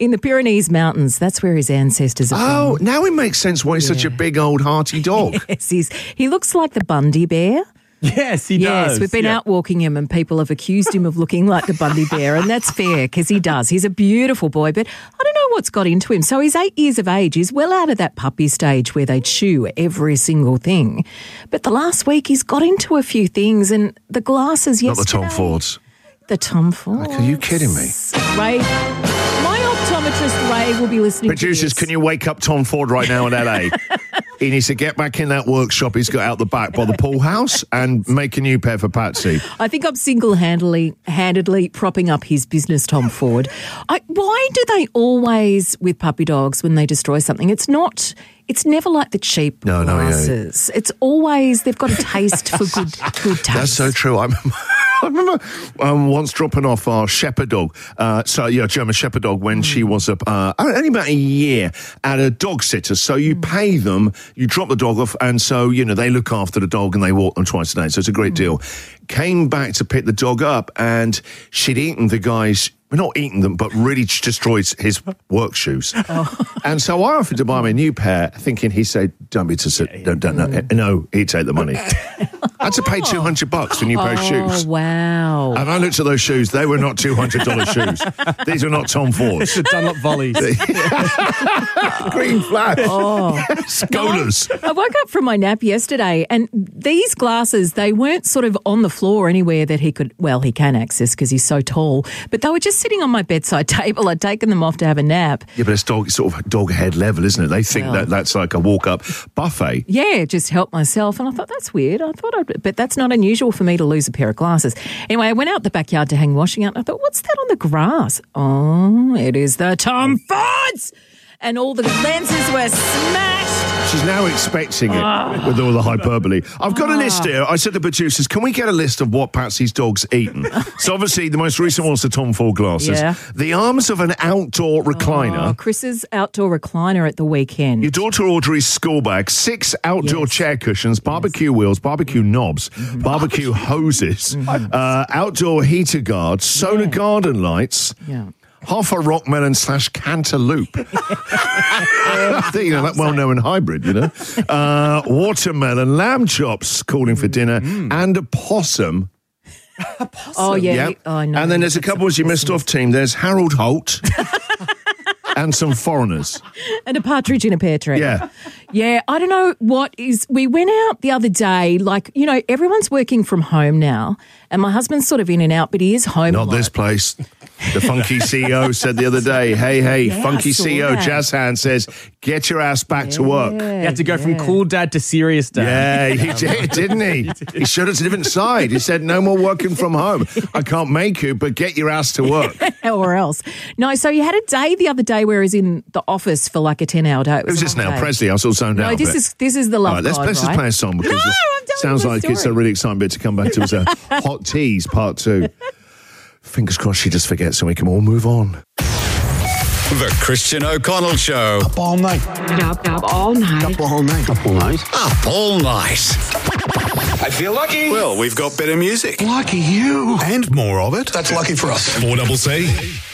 in the Pyrenees Mountains. That's where his ancestors are from. Oh, now it makes sense why he's such a big, old, hearty dog. Yes, he looks like the Bundy bear. Yes, he does. Yes, we've been out walking him and people have accused him of looking like the Bundy bear, and that's fair because he does. He's a beautiful boy, but I don't know what's got into him. So he's 8 years of age. He's well out of that puppy stage where they chew every single thing. But the last week he's got into a few things, and the glasses yesterday. Not the Tom Fords. The Tom Fords. Like, are you kidding me? Ray, my optometrist Ray will be listening Producers, to this. can you wake up Tom Ford right now in LA? He needs to get back in that workshop he's got out the back by the pool house and make a new pair for Patsy. I think I'm single-handedly propping up his business, Tom Ford. Why do they always, with puppy dogs, when they destroy something, it's never like the cheap glasses. It's always, they've got a taste for good taste. That's so true. I remember once dropping off our shepherd dog, German shepherd dog, when she was only about a year at a dog sitter. So you pay them, you drop the dog off, and so, they look after the dog and they walk them twice a day. So it's a great deal. Came back to pick the dog up and she'd eaten the guy's, not eaten them, but really destroyed his work shoes. And so I offered to buy him a new pair, thinking he'd say, don't he'd take the money. I had to pay $200 for a new pair of shoes. Oh, wow. And I looked at those shoes. They were not $200 shoes. These are not Tom Fords. The Dunlop Volleys. Green flag. Scholars. I woke up from my nap yesterday and these glasses, they weren't sort of on the floor anywhere that he can access because he's so tall, but they were just sitting on my bedside table. I'd taken them off to have a nap. Yeah, but it's sort of dog head level, isn't it? They think that's like a walk-up buffet. Yeah, just help myself. And I thought, that's weird. But that's not unusual for me to lose a pair of glasses. Anyway, I went out the backyard to hang washing out and I thought, what's that on the grass? Oh, it is the Tom Fords! And all the lenses were smashed. She's now expecting it with all the hyperbole. I've got a list here. I said to producers, can we get a list of what Patsy's dog's eaten? So obviously the most recent one's the Tom Ford glasses. Yeah. The arms of an outdoor recliner. Chris's outdoor recliner at the weekend. Your daughter Audrey's school bag, 6 outdoor chair cushions, barbecue wheels, barbecue knobs, barbecue hoses, outdoor heater guards, solar garden lights. Yeah. Half a rock melon / cantaloupe. That well-known hybrid, watermelon, lamb chops, calling for dinner, and a possum. Oh, yeah. Yep. Oh, no. And then there's a couple as you missed off, team. There's Harold Holt and some foreigners. And a partridge in a pear tree. Yeah. Yeah, I don't know what is... We went out the other day, everyone's working from home now, and my husband's sort of in and out, but he is home. Not this place. The funky CEO said the other day, hey, funky CEO, Jazz Hand says, get your ass back to work. You had to go from cool dad to serious dad. Yeah, he did, didn't he? He showed us a different side. He said, no more working from home. I can't make you, but get your ass to work. Or else. No, so you had a day the other day where he was in the office for like a 10-hour day. It was just now, Presley. I was all zoned out. No, this is the love. All right, let's just play a song because it sounds like it's a really exciting bit to come back to as a Hot Tease Part 2. Fingers crossed she just forgets so we can all move on. The Christian O'Connell Show. Up all night. Up all night. Up all night. Up all night. Up all night. I feel lucky. Well, we've got better music. Lucky you. And more of it. That's lucky for us. 4CC.